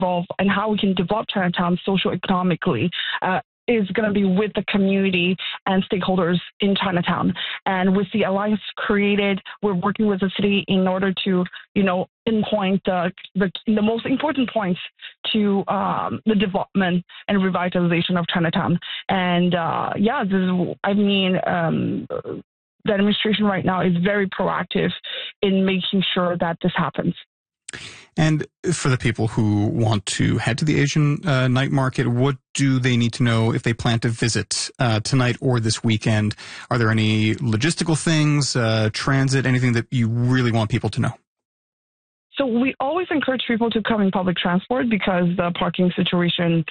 evolve and how we can develop Chinatown socio-economically is going to be with the community and stakeholders in Chinatown. And with the alliance created, we're working with the city in order to, pinpoint the most important points to the development and revitalization of Chinatown. And the administration right now is very proactive in making sure that this happens. And for the people who want to head to the Asian night market, what do they need to know if they plan to visit tonight or this weekend? Are there any logistical things, transit, anything that you really want people to know? So we always encourage people to come in public transport because the parking situation,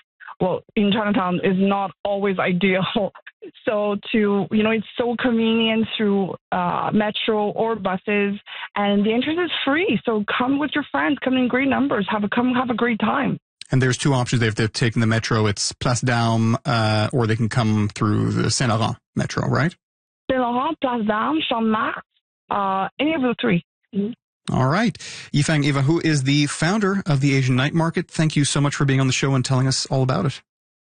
in Chinatown is not always ideal. So it's so convenient through metro or buses, and the entrance is free. So come with your friends, come in great numbers, have a great time. And there's two options. If they're taking the metro, it's Place d'Armes, or they can come through the Saint Laurent metro, right? Saint Laurent, Place d'Armes, Champ de Mars, any of the three. Mm-hmm. All right. Yifang Eva, who is the founder of the Asian Night Market, thank you so much for being on the show and telling us all about it.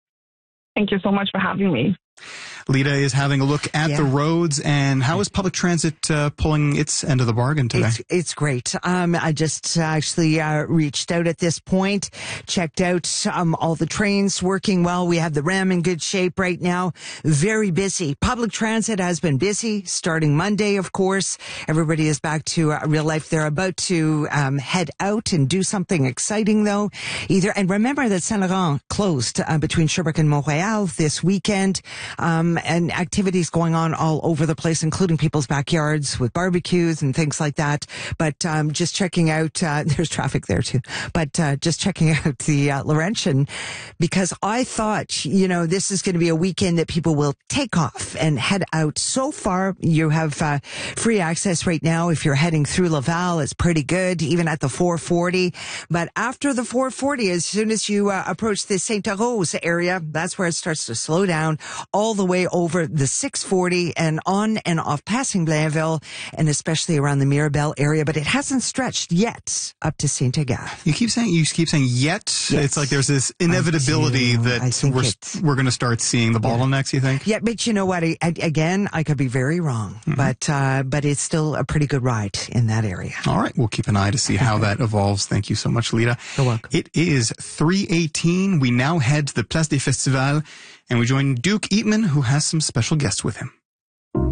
Thank you so much for having me. Lita is having a look at the roads, and how is public transit pulling its end of the bargain today? It's great. I just actually reached out at this point, checked out all the trains working well. We have the REM in good shape right now. Very busy. Public transit has been busy starting Monday, of course. Everybody is back to real life. They're about to head out and do something exciting, though. And remember that Saint Laurent closed between Sherbrooke and Montreal this weekend. And activities going on all over the place, including people's backyards with barbecues and things like that. But just checking out, there's traffic there too, but just checking out the Laurentian, because I thought, this is going to be a weekend that people will take off and head out. So far, you have free access right now. If you're heading through Laval, it's pretty good, even at the 440. But after the 440, as soon as you approach the St. Rose area, that's where it starts to slow down all the way over the 640 and on and off passing Blainville, and especially around the Mirabel area, but it hasn't stretched yet up to St. Agathe. You keep saying yet. Yes. It's like there's this inevitability that we're going to start seeing the bottlenecks, you think? Yeah, but you know what? Again, I could be very wrong, but it's still a pretty good ride in that area. All right. We'll keep an eye to see how that evolves. Thank you so much, Lita. You're welcome. It is 3:18. We now head to the Place des Festivals, and we join Duke Eatman, who has some special guests with him.